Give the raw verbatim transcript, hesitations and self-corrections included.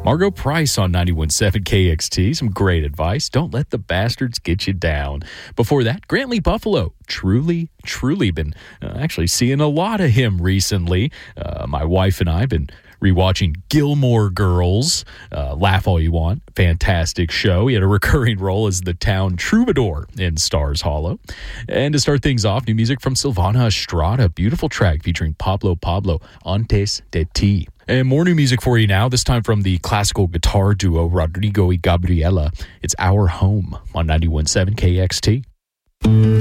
Margo Price on ninety-one point seven K X T. Some great advice. Don't let the bastards get you down. Before that, Grantley Buffalo. Truly, truly been uh, actually seeing a lot of him recently. Uh, my wife and I have been rewatching Gilmore Girls. Uh, laugh all you want. Fantastic show. He had a recurring role as the town troubadour in Stars Hollow. And to start things off, new music from Silvana Estrada. Beautiful track featuring Pablo Pablo, Antes de Ti. And more new music for you now, this time from the classical guitar duo Rodrigo y Gabriela. It's Our Home on ninety-one point seven K X T.